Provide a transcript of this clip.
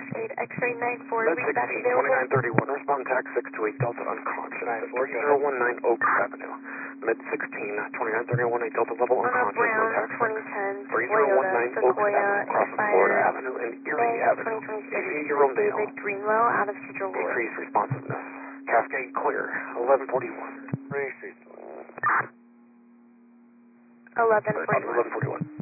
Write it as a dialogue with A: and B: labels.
A: Cascade, X-ray 94,
B: Med 16, 2931, respond tax 628 Delta unconscious at 3019 Oak Avenue. Med 16, 2931, a Delta level unconscious, no tax
A: 2010,
B: 3019 Oak Avenue, crossing Florida Avenue and Erie Avenue. 88-year-old male.
A: David Greenlow, out of Cedar Woods.
B: Decreased responsiveness. Cascade clear, 1141.
A: 1141.
B: 1141.